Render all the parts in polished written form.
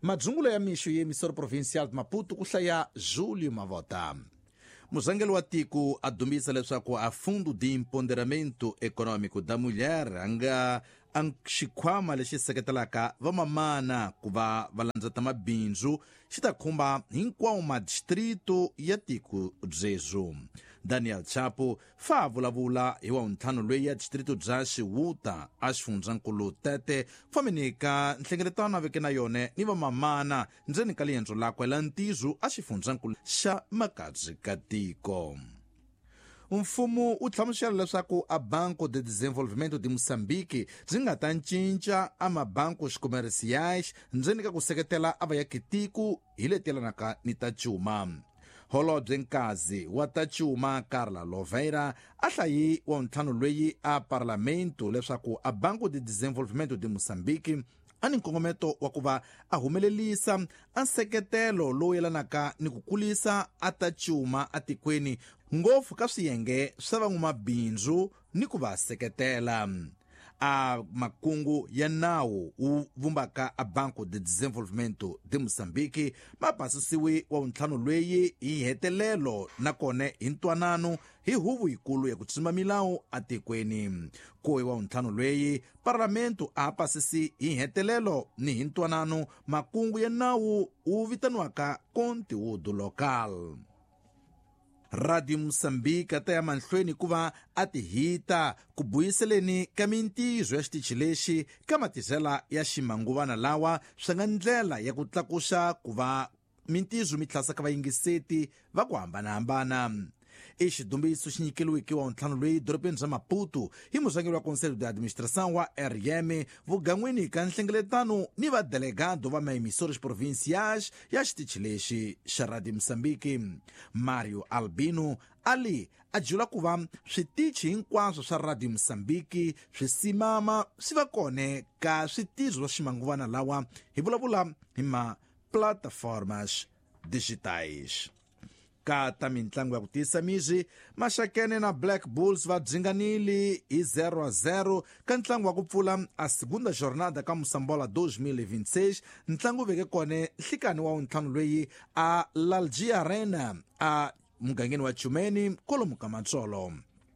madzungulo ya mixo ya emissora provincial de Maputo ku hlaya Júlio Mavota. Muzangeli wa tiko a dumisa leswaku a fundo de empoderamento econômico da mulher anga xikhwama lexi seketelaka vamamana ku va landzata mabindzu xi ta khumba hinkwawo madistrito ya tiko byezu. Daniel Chapo fa vulavula hi wa ntlhanu loyi ya distrito bya Xihuta a xifundzankulu Tete faminika nhlengeletano veke na yone ni vamamana ndzeni ka liendzo lakwe la ntizu a xifundzankulu xa Makadzi ka tiko. Mfumo u tlhamuxela leswaku a Banco de Desenvolvimento de Moçambique byi nga ta cinca a mabancos comerciais ndzeni ka ku seketela a vayakitiko hi leti yelanaka ni ta cuma. Holobye nkazi wa ta cuma Carla Loveira a hlayi wa ntlhanu loyi a parlamento leswaku a Banco de Desenvolvimento de Moçambique a ni nkongometo wa ku va a humelelisa a nseketelo lowu yelanaka ni ku kulisa a ta cuma a tikweni ngopfu ka swiyenge swa van'wamabindzu ni ku va seketela. A makungu ya nawu wu vumbaka a Banco de Desenvolvimento de Moçambique ma basisiwe wa ntlhanu lweyi hi hetelelo nakone hi ntwanano hi huvo yikulu ya ku tsima milawu a tikweni. Kuwe wa ntlhanu lweyi parlamento a pasisi hi hetelelo ni hi ntwanano makungu ya nawu wu vitaniwaka conteúdo local. Radio Moçambique ta ya manhlweni ku va a tihita ku buyiseleni ka mintizo ya xitichi lexi ka matirhela ya ximanguvana lawa swi nga ndlela ya ku tlakusa ku va mintizo mi tlhasa ka vayingiseti va ku hambanahambana. I xidumbiso xi nyikeliweke wa ntlhanu loyi dorobeni bya Maputo hi muzangeri wa Conselho de Administração wa RM vugan'wini ka nhlengeletano ni vadelegado va maemissoras provinciais ya xitichi lexi xa Radio Moçambique. Mario Albino ali a jula ku va switichi hinkwaswo swa Radio Moçambique swi simama swi va kone ka switichi swa ximanguvana lawa hi vulavula hi ma-plataformas digitais. Ka ta mitlangu ya ku tiyisa mizi Maxakene na Black Bulls va dzinganile hi 0-0 ka ntlangu wa ku pfula a segunda jornada ka Mosambola 2026. Ntlangu veke kone nhlikani wa ntlhanu lweyi a Lalji Arena a mugangeni wa Chumeni kolomu ka Matsolo.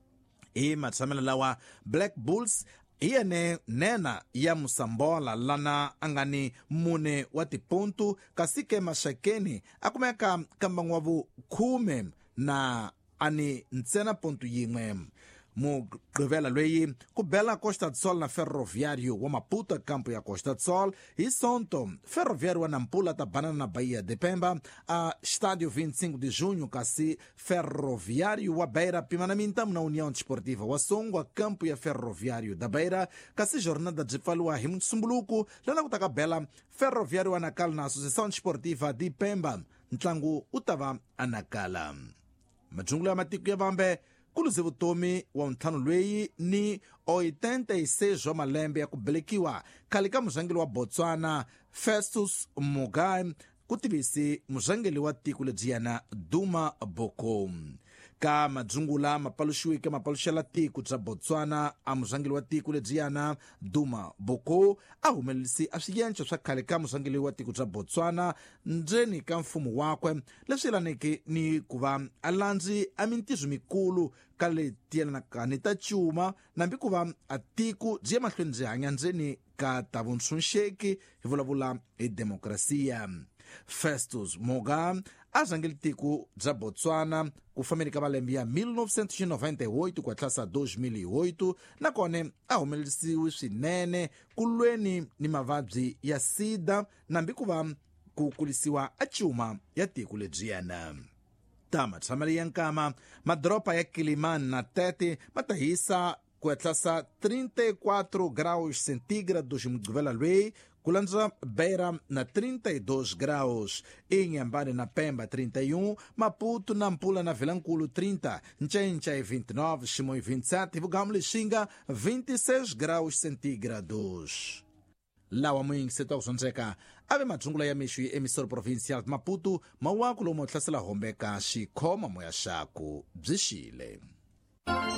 Hi matshamelo lawa Black Bulls hi yene nena ya Mosambola lana a nga ni mune wa tipontu kasi ke Maxakeni a kumeka ka mbangu wa vu-10 na a ni ntsena pontu yin'we. Mugqivela lweyi ku bela Costa do Sol na Ferroviário wa Maputo campo ya Costa do Sol hi sonto. Ferroviário wa Nampula ta banana na Bahia de Pemba a estádio 25 de junho kasi Ferroviário wa Beira pima na mintamu na União Desportiva wa Songo a campo ya Ferroviário da Beira kasi jornada de pfaliwa hi msumbuluku lana ku taka bela Ferroviário wa Nakala na Associação Desportiva de Pemba ntlangu u tava a Nakala. Majungulo ya matiko ya vambe kuluze vutomi wa ntlhanu lweyi ni 86 wa malembe ya ku belekiwa khale ka muzangeli wa Botswana Festus Mogae ku tivisi muzangeli wa tiko ledziyana Duma Boko. Ka madzungula mapaluxiweke mapaluxela tiko bya Botswana a muzangeli wa tiko ledziyana Duma Boko a humelelisi a swiyenco swa khale ka muzangeli wa tiko bya Botswana ndzeni ka mfumo wakwe leswi yelaneke ni ku va a landzi a mintizo mikulu ka leti yelanaka ni ta cuma nambi ku va a tiko byi ya mahlweni byi hanya ndzeni ka ta vuntshunxeki hi vulavula hi demokrasiya. Festus Mogae a zangeli tiko bya Botswana ku fambeni ka malembe ya 1998 ku tlhasa 2008 nakone a humelelisiwe swinene ku lweni ni mavabyi ya sida nambi ku va ku kulisiwa a cuma ya tiko lebyiyana. Ta matshamelo ya nkama madoropa ya Quilimane na Tete ma ta hisa ku ya tlhasa 34 graus centígrados hi mugqivela lweyi ku landza Beira na 32 graus, Inhambane na Pemba 31, Maputo na Mpula na Vilankulu 30, Nchencha 29, Chimoio 27 e Vugamu Lixinga 26 graus centígrados. Lawa mwingi seto kusonzeka ave madzungula ya mixo ya emissora provincial de Maputo mawaku lomu hlasela hombeka xikhoma moya xaku bzixile.